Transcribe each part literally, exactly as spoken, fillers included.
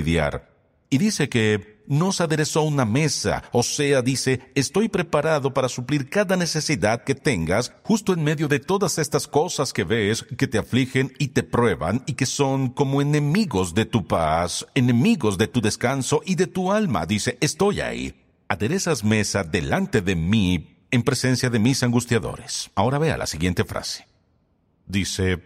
lidiar. Y dice que nos aderezó una mesa, o sea, dice, estoy preparado para suplir cada necesidad que tengas justo en medio de todas estas cosas que ves, que te afligen y te prueban y que son como enemigos de tu paz, enemigos de tu descanso y de tu alma. Dice, estoy ahí. Aderezas mesa delante de mí en presencia de mis angustiadores. Ahora vea la siguiente frase. Dice,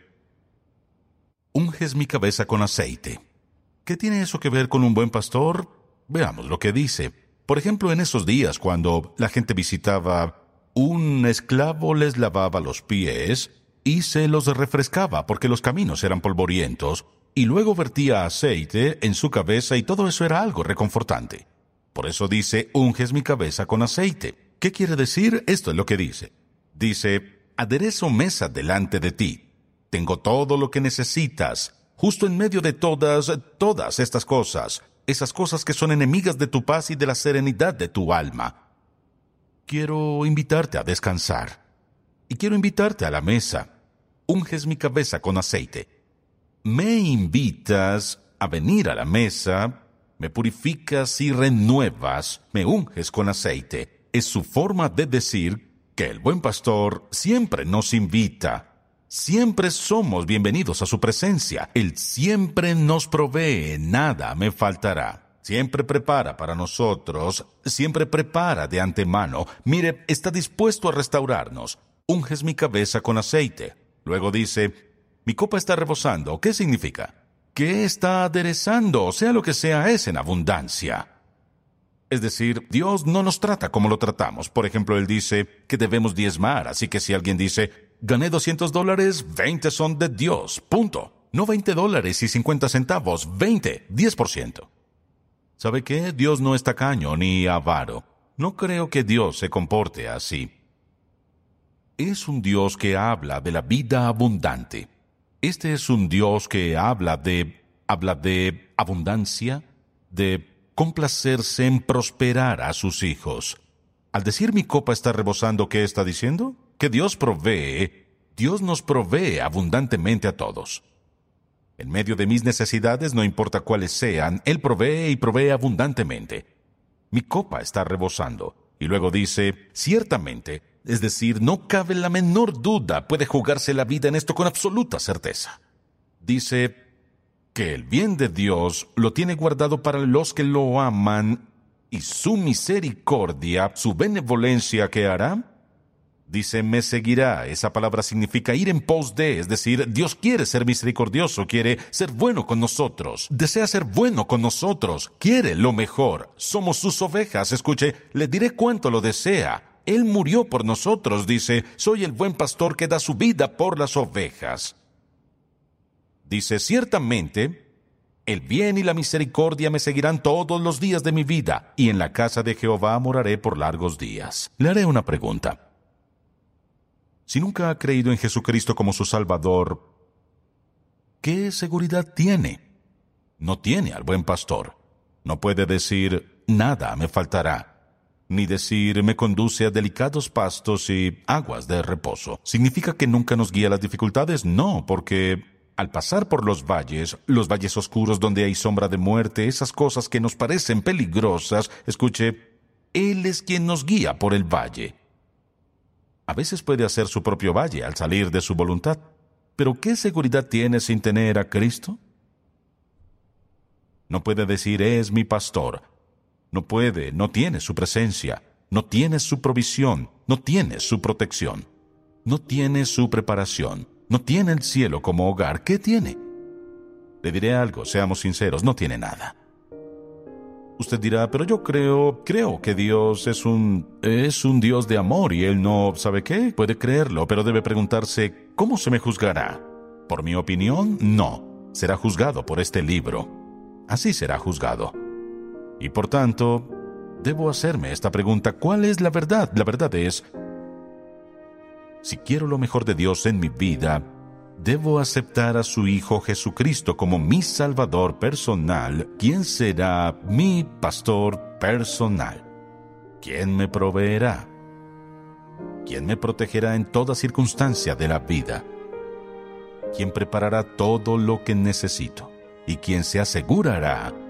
unges mi cabeza con aceite. ¿Qué tiene eso que ver con un buen pastor? Veamos lo que dice. Por ejemplo, en esos días cuando la gente visitaba, un esclavo les lavaba los pies y se los refrescaba porque los caminos eran polvorientos, y luego vertía aceite en su cabeza y todo eso era algo reconfortante. Por eso dice, unges mi cabeza con aceite. ¿Qué quiere decir? Esto es lo que dice. Dice, aderezo mesa delante de ti. Tengo todo lo que necesitas, justo en medio de todas, todas estas cosas, esas cosas que son enemigas de tu paz y de la serenidad de tu alma. Quiero invitarte a descansar. Y quiero invitarte a la mesa. Unges mi cabeza con aceite. Me invitas a venir a la mesa, me purificas y renuevas, me unges con aceite. Es su forma de decir que el buen pastor siempre nos invita. Siempre somos bienvenidos a su presencia. Él siempre nos provee, nada me faltará. Siempre prepara para nosotros, siempre prepara de antemano. Mire, está dispuesto a restaurarnos. Unges mi cabeza con aceite. Luego dice, mi copa está rebosando. ¿Qué significa? Que está aderezando, sea lo que sea, es en abundancia. Es decir, Dios no nos trata como lo tratamos. Por ejemplo, Él dice que debemos diezmar, así que si alguien dice, gané doscientos dólares, veinte son de Dios, punto. No veinte dólares y cincuenta centavos, veinte, diez por ciento. ¿Sabe qué? Dios no es tacaño ni avaro. No creo que Dios se comporte así. Es un Dios que habla de la vida abundante. Este es un Dios que habla de, habla de abundancia, de complacerse en prosperar a sus hijos. Al decir mi copa está rebosando, ¿qué está diciendo? Que Dios provee, Dios nos provee abundantemente a todos. En medio de mis necesidades, no importa cuáles sean, Él provee y provee abundantemente. Mi copa está rebosando. Y luego dice, ciertamente, es decir, no cabe la menor duda, puede jugarse la vida en esto con absoluta certeza. Dice que el bien de Dios lo tiene guardado para los que lo aman, y su misericordia, su benevolencia, ¿qué hará? Dice, me seguirá. Esa palabra significa ir en pos de, es decir, Dios quiere ser misericordioso, quiere ser bueno con nosotros, desea ser bueno con nosotros, quiere lo mejor. Somos sus ovejas, escuche, le diré cuánto lo desea. Él murió por nosotros, dice, soy el buen pastor que da su vida por las ovejas. Dice, ciertamente, el bien y la misericordia me seguirán todos los días de mi vida, y en la casa de Jehová moraré por largos días. Le haré una pregunta. Si nunca ha creído en Jesucristo como su Salvador, ¿qué seguridad tiene? No tiene al buen pastor. No puede decir, nada me faltará. Ni decir, me conduce a delicados pastos y aguas de reposo. ¿Significa que nunca nos guía las dificultades? No, porque al pasar por los valles, los valles oscuros donde hay sombra de muerte, esas cosas que nos parecen peligrosas, escuche, Él es quien nos guía por el valle. A veces puede hacer su propio valle al salir de su voluntad. ¿Pero qué seguridad tiene sin tener a Cristo? No puede decir, es mi pastor. No puede, no tiene su presencia, no tiene su provisión, no tiene su protección, no tiene su preparación, no tiene el cielo como hogar. ¿Qué tiene? Le diré algo, seamos sinceros, no tiene nada. Usted dirá, pero yo creo, creo que Dios es un, es un Dios de amor y Él no, ¿sabe qué? Puede creerlo, pero debe preguntarse, ¿cómo se me juzgará? ¿Por mi opinión? No. Será juzgado por este libro. Así será juzgado. Y por tanto, debo hacerme esta pregunta, ¿cuál es la verdad? La verdad es, si quiero lo mejor de Dios en mi vida, debo aceptar a su Hijo Jesucristo como mi Salvador personal, quien será mi pastor personal. ¿Quién me proveerá? ¿Quién me protegerá en toda circunstancia de la vida? ¿Quién preparará todo lo que necesito? ¿Y quién se asegurará